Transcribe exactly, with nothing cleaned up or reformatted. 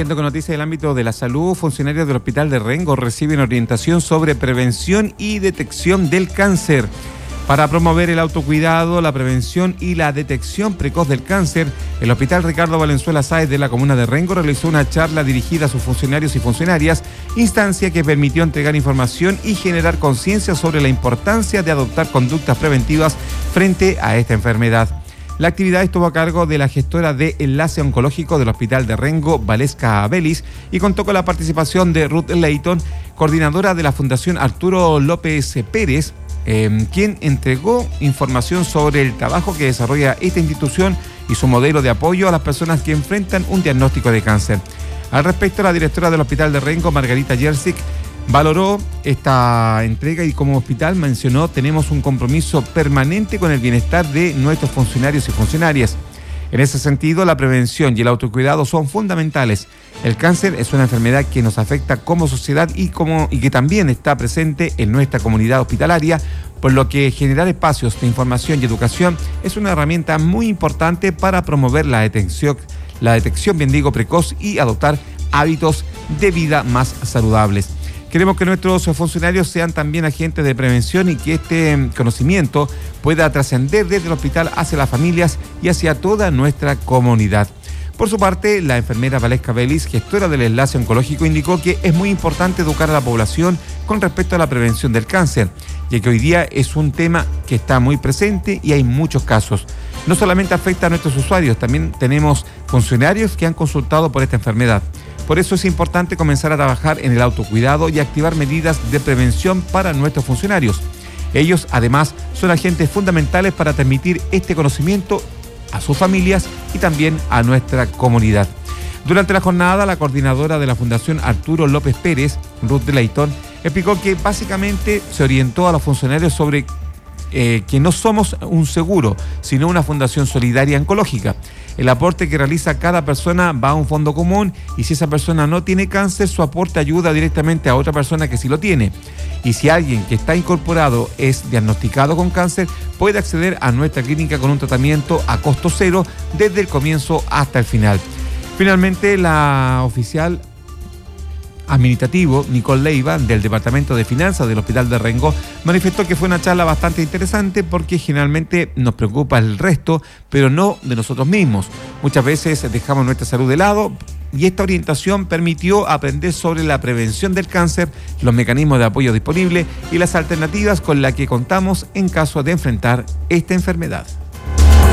Siguiendo con noticias del ámbito de la salud, funcionarios del Hospital de Rengo reciben orientación sobre prevención y detección del cáncer. Para promover el autocuidado, la prevención y la detección precoz del cáncer, el Hospital Ricardo Valenzuela Sáez de la comuna de Rengo realizó una charla dirigida a sus funcionarios y funcionarias, instancia que permitió entregar información y generar conciencia sobre la importancia de adoptar conductas preventivas frente a esta enfermedad. La actividad estuvo a cargo de la gestora de Enlace Oncológico del Hospital de Rengo, Valesca Belis, y contó con la participación de Ruth Leighton, coordinadora de la Fundación Arturo López Pérez, eh, quien entregó información sobre el trabajo que desarrolla esta institución y su modelo de apoyo a las personas que enfrentan un diagnóstico de cáncer. Al respecto, la directora del Hospital de Rengo, Margarita Jersic, valoró esta entrega y como hospital mencionó: tenemos un compromiso permanente con el bienestar de nuestros funcionarios y funcionarias. En ese sentido, la prevención y el autocuidado son fundamentales. El cáncer es una enfermedad que nos afecta como sociedad y, como, y que también está presente en nuestra comunidad hospitalaria, por lo que generar espacios de información y educación es una herramienta muy importante para promover la detección, la detección, bien digo, precoz y adoptar hábitos de vida más saludables. Queremos que nuestros funcionarios sean también agentes de prevención y que este conocimiento pueda trascender desde el hospital hacia las familias y hacia toda nuestra comunidad. Por su parte, la enfermera Valesca Belis, gestora del Enlace Oncológico, indicó que es muy importante educar a la población con respecto a la prevención del cáncer, ya que hoy día es un tema que está muy presente y hay muchos casos. No solamente afecta a nuestros usuarios, también tenemos funcionarios que han consultado por esta enfermedad. Por eso es importante comenzar a trabajar en el autocuidado y activar medidas de prevención para nuestros funcionarios. Ellos, además, son agentes fundamentales para transmitir este conocimiento a sus familias y también a nuestra comunidad. Durante la jornada, la coordinadora de la Fundación Arturo López Pérez, Ruth Leighton, explicó que básicamente se orientó a los funcionarios sobre eh, que no somos un seguro, sino una fundación solidaria oncológica. El aporte que realiza cada persona va a un fondo común y si esa persona no tiene cáncer, su aporte ayuda directamente a otra persona que sí lo tiene. Y si alguien que está incorporado es diagnosticado con cáncer, puede acceder a nuestra clínica con un tratamiento a costo cero desde el comienzo hasta el final. Finalmente, la oficial administrativo Nicole Leiva, del Departamento de Finanzas del Hospital de Rengo, manifestó que fue una charla bastante interesante porque generalmente nos preocupa el resto, pero no de nosotros mismos. Muchas veces dejamos nuestra salud de lado y esta orientación permitió aprender sobre la prevención del cáncer, los mecanismos de apoyo disponibles y las alternativas con las que contamos en caso de enfrentar esta enfermedad.